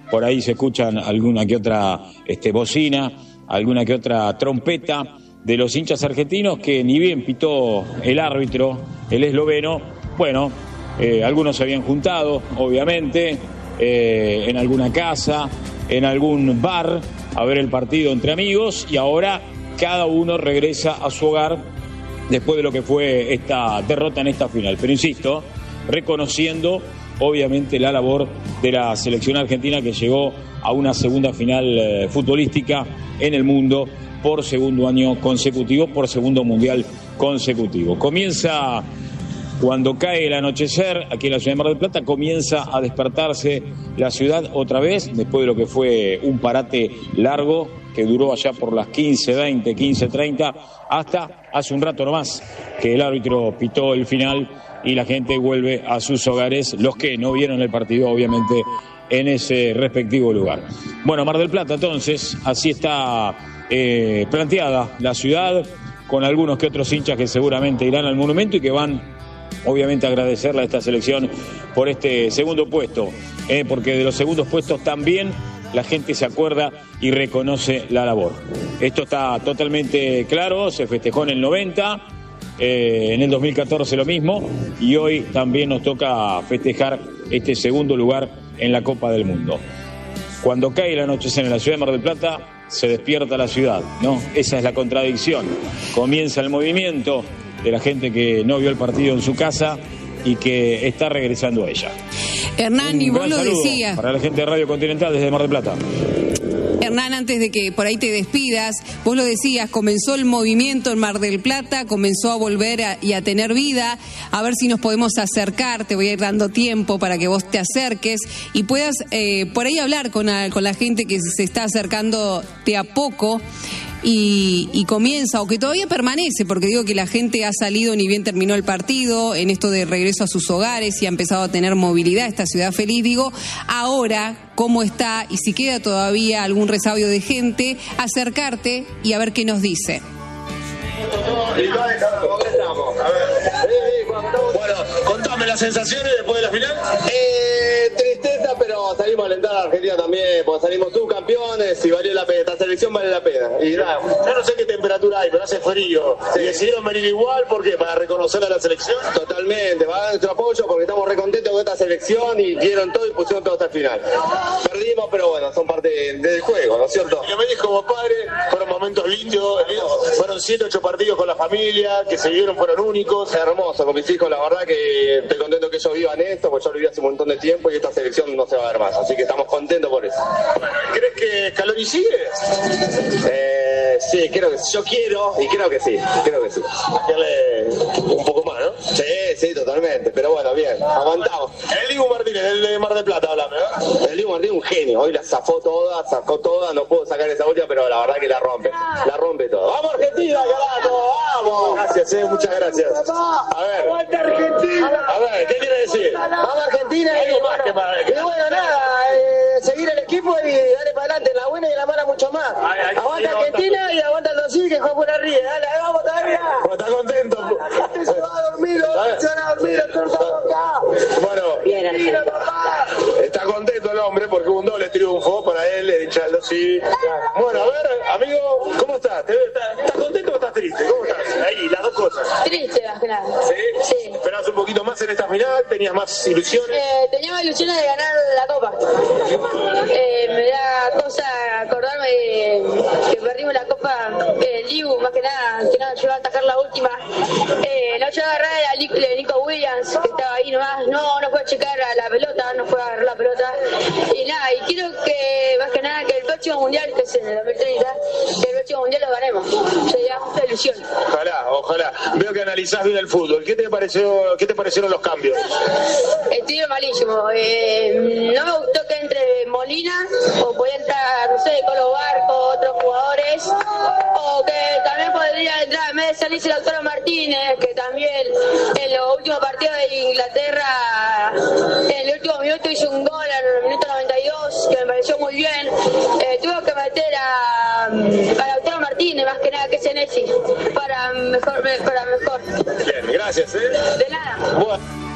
por ahí se escuchan alguna que otra bocina, alguna que otra trompeta de los hinchas argentinos que ni bien pitó el árbitro, el esloveno, bueno, algunos se habían juntado, obviamente, en alguna casa, en algún bar, a ver el partido entre amigos, y ahora cada uno regresa a su hogar después de lo que fue esta derrota en esta final. Pero insisto, reconociendo obviamente la labor de la selección argentina que llegó a una segunda final futbolística en el mundo por segundo año consecutivo, por segundo mundial consecutivo. Comienza, cuando cae el anochecer, aquí en la ciudad de Mar del Plata, comienza a despertarse la ciudad otra vez, después de lo que fue un parate largo que duró allá por las 15:20, 15:30, hasta hace un rato nomás que el árbitro pitó el final y la gente vuelve a sus hogares, los que no vieron el partido, obviamente, en ese respectivo lugar. Bueno, Mar del Plata, entonces, así está planteada la ciudad, con algunos que otros hinchas que seguramente irán al monumento y que van, obviamente, a agradecerle a esta selección por este segundo puesto, porque de los segundos puestos también la gente se acuerda y reconoce la labor. Esto está totalmente claro, se festejó en el 90, en el 2014 lo mismo, y hoy también nos toca festejar este segundo lugar en la Copa del Mundo. Cuando cae el anochecer en la ciudad de Mar del Plata, se despierta la ciudad, ¿no? Esa es la contradicción. Comienza el movimiento de la gente que no vio el partido en su casa y que está regresando a ella. Hernán, y vos lo decías. Para la gente de Radio Continental desde Mar del Plata. Hernán, antes de que por ahí te despidas, vos lo decías, comenzó el movimiento en Mar del Plata, comenzó a volver y a tener vida, a ver si nos podemos acercar, te voy a ir dando tiempo para que vos te acerques y puedas por ahí hablar con la gente que se está acercando de a poco. Y comienza, o que todavía permanece, porque digo que la gente ha salido ni bien terminó el partido, en esto de regreso a sus hogares y ha empezado a tener movilidad, esta ciudad feliz, digo, ahora, cómo está, y si queda todavía algún resabio de gente, acercarte y a ver qué nos dice. Bueno, contame las sensaciones después de la final. Tristeza, pero salimos a alentar a Argentina también, porque salimos subcampeones y valió la pena, esta selección vale la pena. Y nada, yo no sé qué temperatura hay, pero hace frío. Sí. Y decidieron venir igual, ¿por qué? Para reconocer a la selección. Totalmente, va a dar nuestro apoyo porque estamos re contentos con esta selección y dieron todo y pusieron todo hasta el final. Perdimos, pero bueno, son parte del juego, ¿no es cierto? Y me dijo como padre, fueron momentos lindos, fueron 7, 8 partidos con la familia, que se vieron, fueron únicos. Hermoso, con mis hijos, la verdad que estoy contento que ellos vivan esto, porque yo lo viví hace un montón de tiempo y esta selección no se va a ver más, así que estamos contentos por eso. ¿Crees que Scaloni sigue? Sí, creo que sí. Yo quiero y creo que sí. Darle un poco más, ¿no? Sí, totalmente, pero bueno, bien, aguantamos. El Dibu Martínez, el de Mar del Plata, hablame, ¿verdad? El Dibu Martínez es un genio, hoy la sacó toda, no puedo sacar esa última, pero la verdad que la rompe todo. ¡Vamos Argentina, carajo! ¡Vamos! Gracias, muchas gracias. A ver. ¡Aguanta Argentina! A ver, ¿qué quiere decir? ¡Vamos Argentina! Algo más que para... Y bueno, nada, seguir el equipo y darle para adelante, en la buena y en la mala mucho más. Aguanta Argentina y aguanta el Brasil, que juega por arriba. Dale, vamos todavía. ¿Está contento? La gente se va a dormir, se van a dormir, acá. Bueno, está contento el hombre porque hubo un doble triunfo para él, el hincha del Dossi. Bueno, a ver, amigo, ¿cómo estás? ¿Estás contento o estás triste? ¿Cómo estás? Ahí, las dos cosas. Triste, más que nada. ¿Sí? Sí. ¿Esperabas un poquito más en esta final? ¿Tenías más ilusiones? Tenía más ilusiones de ganar la Copa. Me da cosa acordarme que perdimos la Copa del Dibu, más que nada llegó a atacar la última. La última agarrada era Nico Williams, que estaba ahí nomás, no fue a checar a la pelota, no fue a agarrar la pelota. Y nada, y quiero que, más que nada, que el próximo mundial, que es en el 2030, que el próximo mundial lo ganemos. Sería mucha ilusión. Ojalá. Veo que analizás bien el fútbol. ¿Qué te parecieron los cambios? Estuvieron malísimo. No me gustó que entre Molina, o podía entrar, no sé, Colo Barco, otros jugadores, o que también podría entrar, en vez de salirse Lautaro Martínez, que también en los últimos partidos de Inglaterra, en el último minuto hizo un gol en el minuto 92, que me pareció muy bien. Tuvo que meter a Lautaro Martínez, más que nada que Senesi, para mejor. Bien, gracias. De nada. Bueno.